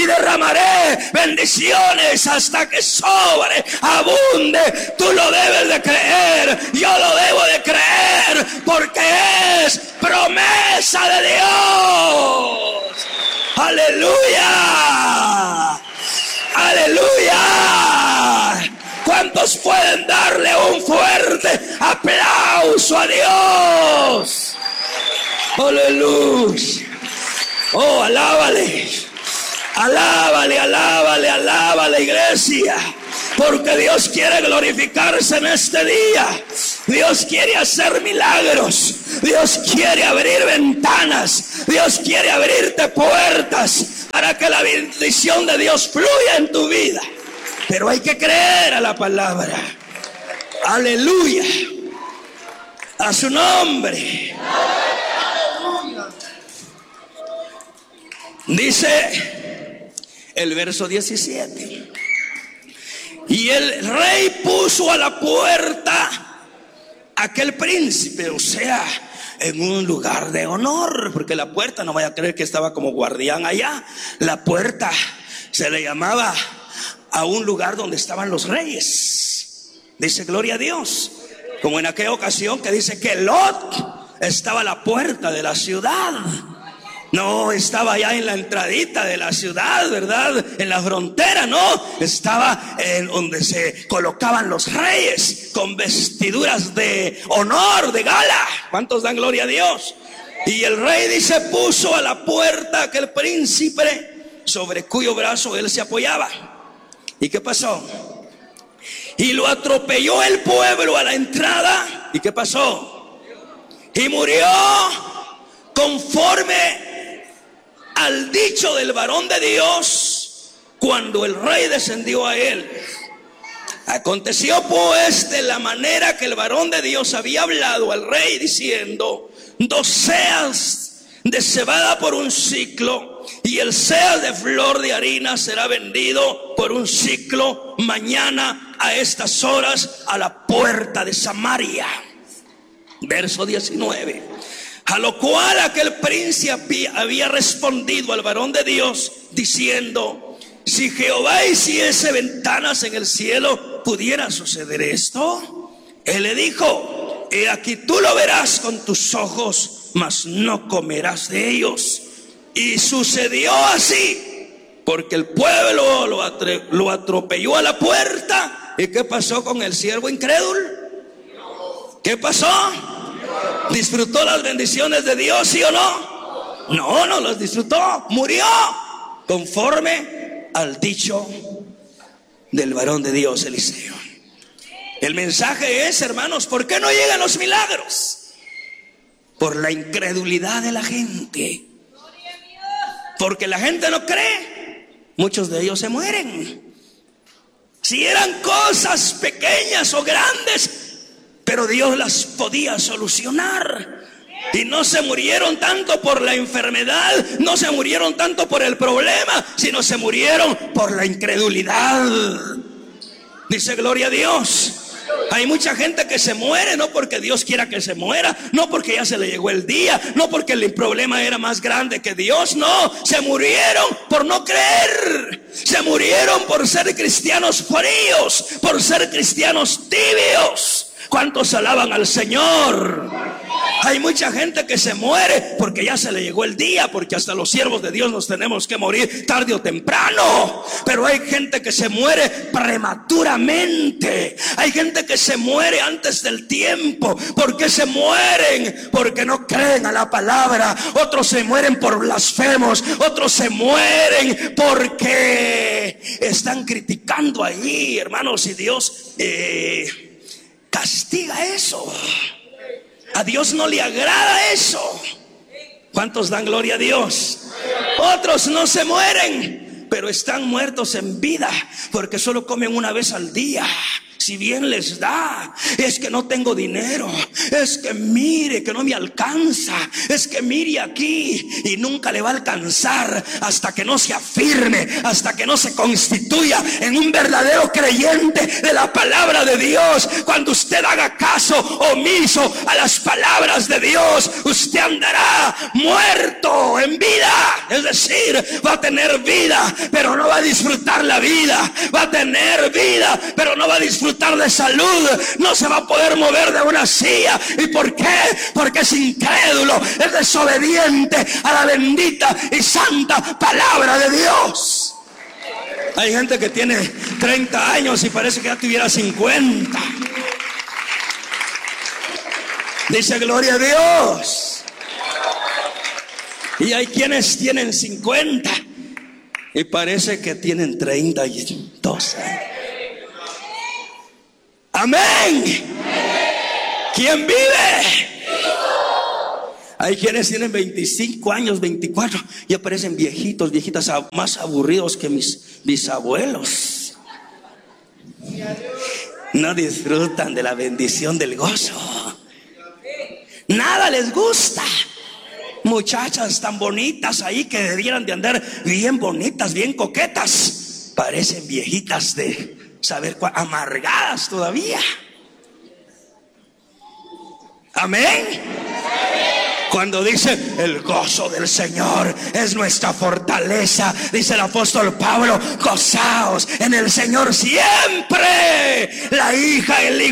y derramaré bendiciones hasta que sobre, abunde. Tú lo debes de creer, yo lo debo de creer, porque es promesa de Dios. Aleluya, aleluya. ¿Cuántos pueden darle un fuerte aplauso a Dios? Aleluya. Oh, alábale, alábale, alábale, alábale, iglesia. Porque Dios quiere glorificarse en este día. Dios quiere hacer milagros. Dios quiere abrir ventanas. Dios quiere abrirte puertas para que la bendición de Dios fluya en tu vida. Pero hay que creer a la palabra. Aleluya. A su nombre. Dice el verso 17. Y el rey puso a la puerta aquel príncipe, o sea, en un lugar de honor, porque la puerta, no vaya a creer que estaba como guardián allá. La puerta se le llamaba a un lugar donde estaban los reyes. Dice gloria a Dios. Como en aquella ocasión que dice que Lot estaba a la puerta de la ciudad. No estaba allá en la entradita de la ciudad, ¿verdad? En la frontera, no. Estaba en donde se colocaban los reyes con vestiduras de honor, de gala. ¿Cuántos dan gloria a Dios? Y el rey, dice, puso a la puerta aquel príncipe sobre cuyo brazo él se apoyaba. ¿Y qué pasó? Y lo atropelló el pueblo a la entrada. ¿Y qué pasó? Y murió conforme al dicho del varón de Dios cuando el rey descendió a él. Aconteció pues de la manera que el varón de Dios había hablado al rey diciendo: 2 seas de cebada por un siclo, y el seas de flor de harina será vendido por un siclo mañana a estas horas a la puerta de Samaria. Verso 19. A lo cual aquel príncipe había respondido al varón de Dios diciendo: si Jehová hiciese ventanas en el cielo, ¿pudiera suceder esto? Él le dijo: he aquí tú lo verás con tus ojos, mas no comerás de ellos. Y sucedió así, porque el pueblo lo atropelló a la puerta. ¿Y qué pasó con el siervo incrédulo? ¿Qué pasó? ¿Disfrutó las bendiciones de Dios, sí o no? No, no las disfrutó. Murió conforme al dicho del varón de Dios, Eliseo. El mensaje es, hermanos, ¿por qué no llegan los milagros? Por la incredulidad de la gente. Porque la gente no cree. Muchos de ellos se mueren. Si eran cosas pequeñas o grandes, pero Dios las podía solucionar. Y no se murieron tanto por la enfermedad, no se murieron tanto por el problema, sino se murieron por la incredulidad. Dice gloria a Dios. Hay mucha gente que se muere no porque Dios quiera que se muera, no porque ya se le llegó el día, no porque el problema era más grande que Dios, no. Se murieron por no creer. Se murieron por ser cristianos fríos, por ser cristianos tibios. ¿Cuántos alaban al Señor? Hay mucha gente que se muere porque ya se le llegó el día, porque hasta los siervos de Dios nos tenemos que morir tarde o temprano. Pero hay gente que se muere prematuramente. Hay gente que se muere antes del tiempo. ¿Por qué se mueren? Porque no creen a la palabra. Otros se mueren por blasfemos. Otros se mueren porque están criticando ahí, hermanos, y Dios castiga eso. A Dios no le agrada eso. ¿Cuántos dan gloria a Dios? Otros no se mueren, pero están muertos en vida porque solo comen una vez al día. si bien les da, es que no tengo dinero, es que mire que no me alcanza, es que mire aquí, y nunca le va a alcanzar hasta que no se afirme, hasta que no se constituya en un verdadero creyente de la palabra de Dios. Cuando usted haga caso omiso a las palabras de Dios, usted andará muerto en vida, es decir, va a tener vida, pero no va a disfrutar la vida, va a tener vida, pero no va a disfrutar de salud, no se va a poder mover de una silla. ¿Y por qué? Porque es incrédulo, es desobediente a la bendita y santa palabra de Dios. Hay gente que tiene 30 años y parece que ya tuviera 50. Dice gloria a Dios. Y hay quienes tienen 50 y parece que tienen 32 años. Amén. ¿Quién vive? Hay quienes tienen 25 años, 24 y aparecen viejitos, viejitas más aburridos que mis bisabuelos. No disfrutan de la bendición del gozo. Nada les gusta. Muchachas tan bonitas ahí que debieran de andar bien bonitas, bien coquetas, parecen viejitas de saber amargadas todavía. Amén. Cuando dice el gozo del Señor es nuestra fortaleza, dice el apóstol Pablo, gozaos en el Señor siempre. La hija, el hijo